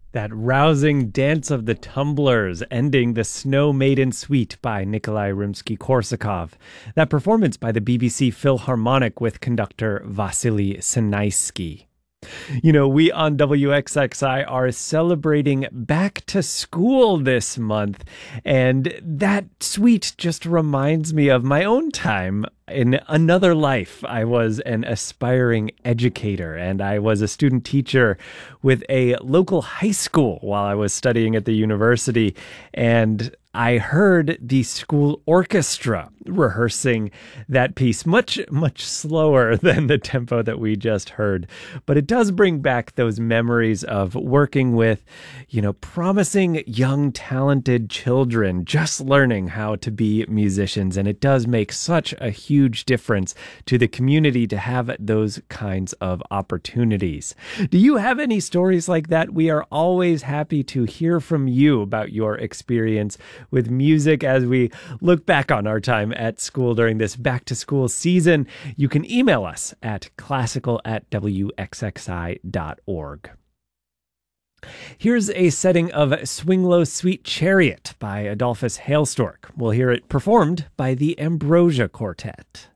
That rousing dance of the tumblers ending the Snow Maiden Suite by Nikolai Rimsky-Korsakov. That performance by the BBC Philharmonic with conductor Vasily Sinaisky. You know, we on WXXI are celebrating back to school this month, and that suite just reminds me of my own time. In another life, I was an aspiring educator, and I was a student teacher with a local high school while I was studying at the university, and I heard the school orchestra rehearsing that piece much, much slower than the tempo that we just heard. But it does bring back those memories of working with, promising young, talented children just learning how to be musicians. And it does make such a huge difference to the community to have those kinds of opportunities. Do you have any stories like that? We are always happy to hear from you about your experience with music as we look back on our time at school during this back to school season. You can email us at classical@wxxi.org. Here's a setting of Swing Low Sweet Chariot by Adolphus Hailstork. We'll hear it performed by the Ambrosia Quartet.